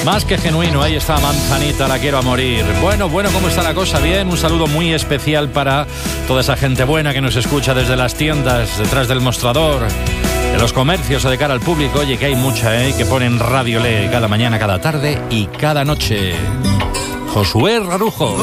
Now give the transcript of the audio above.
Más que genuino, ahí está Manzanita, la quiero a morir. Bueno, ¿cómo está la cosa? Bien, un saludo muy especial para toda esa gente buena que nos escucha desde las tiendas, detrás del mostrador, en los comercios o de cara al público. Oye, que hay mucha, que ponen Radio Le cada mañana, cada tarde y cada noche. Josué Rarujo.